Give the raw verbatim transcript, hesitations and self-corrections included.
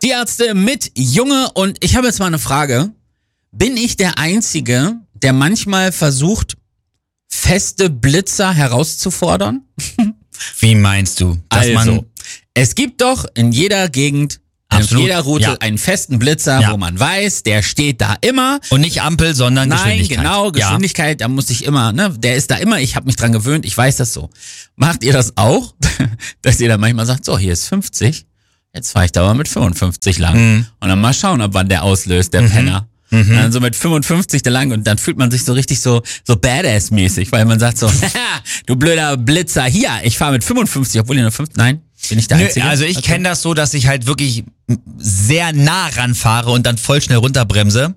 Tierärzte mit Junge, und ich habe jetzt mal eine Frage. Bin ich der Einzige, der manchmal versucht, feste Blitzer herauszufordern? Wie meinst du? Dass Also, man es gibt doch in jeder Gegend, Absolut, in jeder Route ja. einen festen Blitzer, Ja. wo man weiß, der steht da immer. und nicht Ampel, sondern Nein, Geschwindigkeit. genau, Geschwindigkeit, da muss ich immer, ne, der ist da immer, ich habe mich dran gewöhnt, ich weiß das so. Macht ihr das auch? Dass ihr dann manchmal sagt, so, hier ist fünfzig, jetzt fahre ich da aber mit fünfundfünfzig lang. Mhm. Und dann mal schauen, ab wann der auslöst, der Penner. Und dann so mit fünfundfünfzig da lang, und dann fühlt man sich so richtig so so Badass-mäßig, weil man sagt so, haha, du blöder Blitzer, hier, ich fahre mit fünfundfünfzig, obwohl ihr nur fünf, nein, bin ich der Nö, Einzige? also ich Okay. kenne das so, dass ich halt wirklich sehr nah ranfahre und dann voll schnell runterbremse.